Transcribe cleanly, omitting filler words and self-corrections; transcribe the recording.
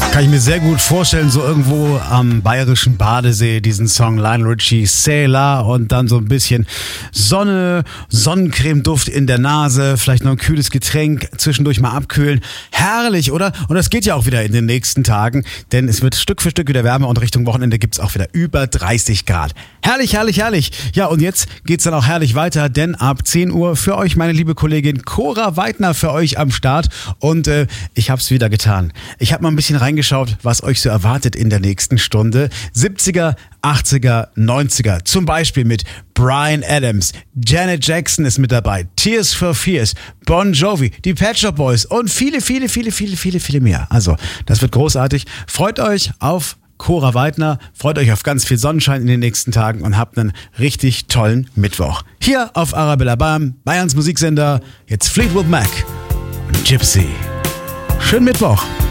Kann ich mir sehr gut vorstellen, so irgendwo am bayerischen Badesee, diesen Song Lionel Richie, C'est la, und dann so ein bisschen Sonne, Sonnencremeduft in der Nase, vielleicht noch ein kühles Getränk, zwischendurch mal abkühlen. Herrlich, oder? Und das geht ja auch wieder in den nächsten Tagen, denn es wird Stück für Stück wieder wärmer und Richtung Wochenende gibt's auch wieder über 30 Grad. Herrlich, herrlich, herrlich. Ja, und jetzt geht's dann auch herrlich weiter, denn ab 10 Uhr für euch meine liebe Kollegin Cora Weidner für euch am Start, und ich hab's wieder getan. Ich habe mal ein bisschen reingeschaut, was euch so erwartet in der nächsten Stunde. 70er, 80er, 90er. Zum Beispiel mit Bryan Adams, Janet Jackson ist mit dabei, Tears for Fears, Bon Jovi, die Pet Shop Boys und viele, viele, viele, viele, viele, viele mehr. Also, das wird großartig. Freut euch auf Cora Weidner, freut euch auf ganz viel Sonnenschein in den nächsten Tagen und habt einen richtig tollen Mittwoch. Hier auf Arabella Bam, Bayerns Musiksender, jetzt Fleetwood Mac und Gypsy. Schönen Mittwoch.